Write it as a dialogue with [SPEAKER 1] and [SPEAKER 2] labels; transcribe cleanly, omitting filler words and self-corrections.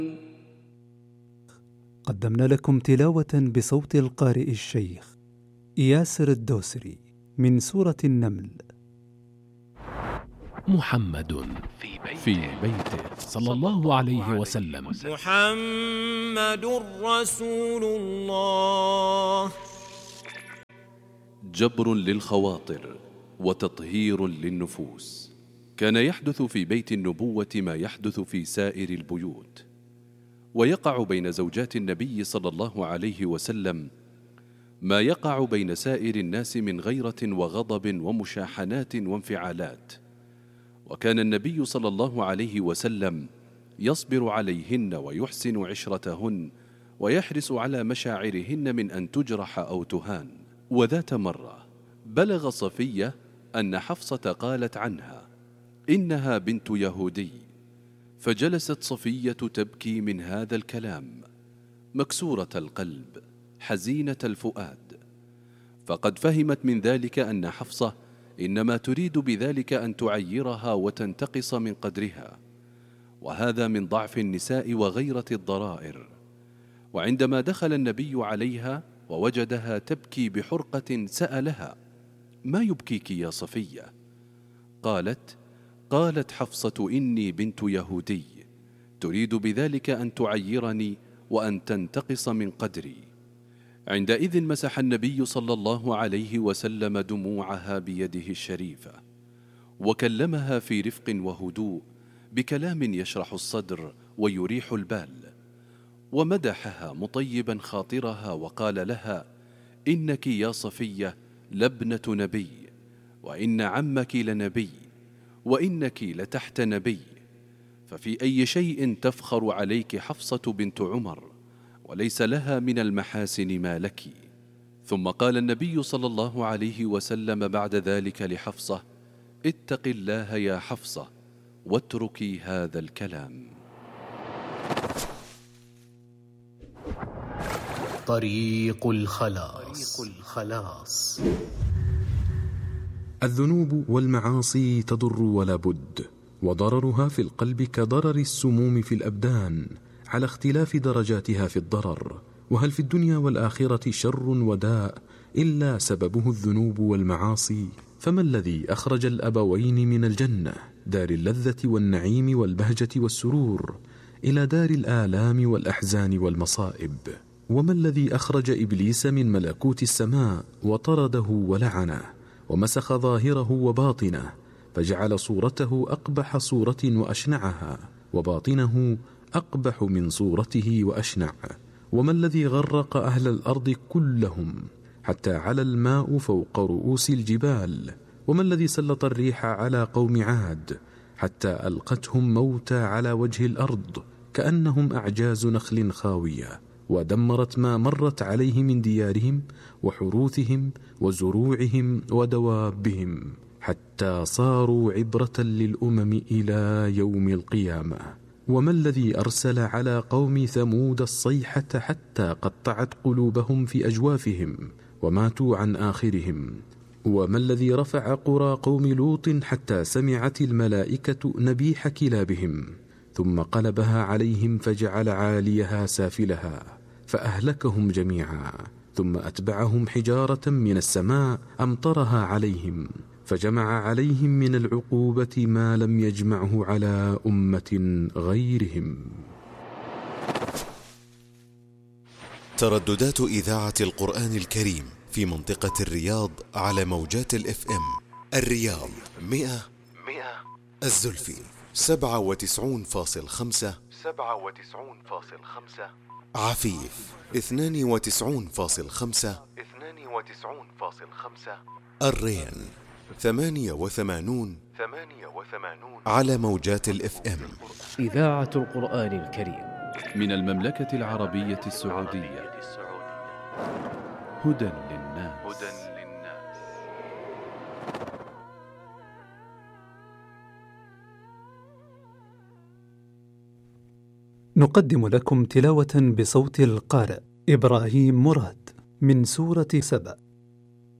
[SPEAKER 1] قدمنا لكم تلاوة بصوت القارئ الشيخ ياسر الدوسري من سورة النمل.
[SPEAKER 2] محمد في بيته صلى الله عليه وسلم.
[SPEAKER 3] محمد رسول الله.
[SPEAKER 4] جبر للخواطر وتطهير للنفوس. كان يحدث في بيت النبوة ما يحدث في سائر البيوت، ويقع بين زوجات النبي صلى الله عليه وسلم ما يقع بين سائر الناس من غيرة وغضب ومشاحنات وانفعالات. وكان النبي صلى الله عليه وسلم يصبر عليهن ويحسن عشرتهن ويحرص على مشاعرهن من أن تجرح أو تهان. وذات مرة بلغ صفية أن حفصة قالت عنها إنها بنت يهودي، فجلست صفية تبكي من هذا الكلام مكسورة القلب حزينة الفؤاد، فقد فهمت من ذلك أن حفصة إنما تريد بذلك أن تعيرها وتنتقص من قدرها، وهذا من ضعف النساء وغيرة الضرائر. وعندما دخل النبي عليها ووجدها تبكي بحرقة سألها: ما يبكيك يا صفية؟ قالت حفصة: إني بنت يهودي، تريد بذلك أن تعيرني وأن تنتقص من قدري. عندئذ مسح النبي صلى الله عليه وسلم دموعها بيده الشريفة، وكلمها في رفق وهدوء بكلام يشرح الصدر ويريح البال، ومدحها مطيبا خاطرها وقال لها: إنك يا صفية لابنة نبي، وإن عمك لنبي، وإنك لتحت نبي، ففي أي شيء تفخر عليك حفصة بنت عمر، وليس لها من المحاسن ما لك. ثم قال النبي صلى الله عليه وسلم بعد ذلك لحفصة: اتق الله يا حفصة واتركي هذا الكلام.
[SPEAKER 2] طريق الخلاص.
[SPEAKER 5] الذنوب والمعاصي تضر ولا بد، وضررها في القلب كضرر السموم في الأبدان على اختلاف درجاتها في الضرر. وهل في الدنيا والآخرة شر وداء إلا سببه الذنوب والمعاصي؟ فما الذي أخرج الأبوين من الجنة دار اللذة والنعيم والبهجة والسرور إلى دار الآلام والأحزان والمصائب؟ وما الذي أخرج إبليس من ملكوت السماء وطرده ولعنه ومسخ ظاهره وباطنه، فجعل صورته أقبح صورة وأشنعها، وباطنه أقبح من صورته وأشنع؟ وما الذي غرق أهل الأرض كلهم حتى على الماء فوق رؤوس الجبال؟ وما الذي سلط الريح على قوم عاد حتى ألقتهم موتى على وجه الأرض كأنهم أعجاز نخل خاوية، ودمرت ما مرت عليه من ديارهم وحروثهم وزروعهم ودوابهم، حتى صاروا عبرة للأمم إلى يوم القيامة؟ وما الذي أرسل على قوم ثمود الصيحة حتى قطعت قلوبهم في أجوافهم وماتوا عن آخرهم؟ وما الذي رفع قرى قوم لوط حتى سمعت الملائكة نبيح كلابهم، ثم قلبها عليهم فجعل عاليها سافلها فأهلكهم جميعا، ثم أتبعهم حجارة من السماء أمطرها عليهم، فجمع عليهم من العقوبة ما لم يجمعه على أمة غيرهم.
[SPEAKER 6] ترددات إذاعة القرآن الكريم في منطقة الرياض على موجات الFM: الرياض 100، الزلفي 97.5، عفيف 92.5، الرين 88 على موجات الFM.
[SPEAKER 2] إذاعة القرآن الكريم
[SPEAKER 4] من المملكة العربية السعودية. هدى للناس.
[SPEAKER 1] نقدم لكم تلاوة بصوت القارئ إبراهيم مراد من سورة سبأ.